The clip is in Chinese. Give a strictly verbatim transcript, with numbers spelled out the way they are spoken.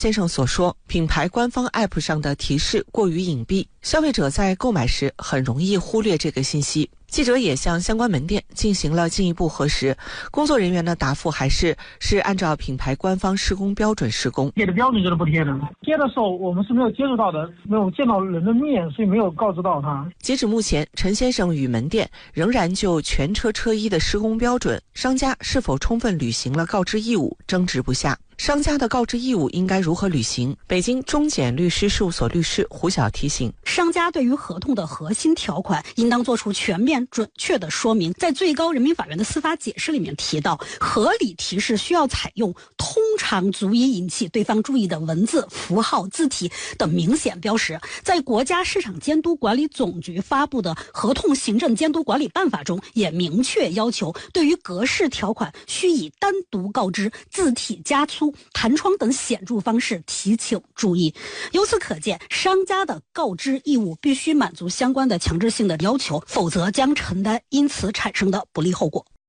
先生所说，品牌官方 A P P 上的提示过于隐蔽，消费者在购买时很容易忽略这个信息。记者也向相关门店进行了进一步核实，工作人员的答复还是是按照品牌官方施工标准施工。 贴的标准就是不贴的，贴的时候我们是没有接触到的，没有见到人的面，所以没有告知到他。 截止目前，陈先生与门店仍然就全车车衣的施工标准、商家是否充分履行了告知义务争执不下。商家的告知义务应该如何履行？北京中检律师事务所律师胡晓提醒， 商家对于合同的核心条款应当做出全面准确的说明。在最高人民法院的司法解释里面提到，合理提示需要采用通常足以引起对方注意的文字、符号、字体等明显标识。在国家市场监督管理总局发布的《合同行政监督管理办法》中，也明确要求，对于格式条款需以单独告知、字体加粗、弹窗等显著方式提请注意。由此可见，商家的告知义务必须满足相关的强制性的要求，否则将承担因此产生的不利后果。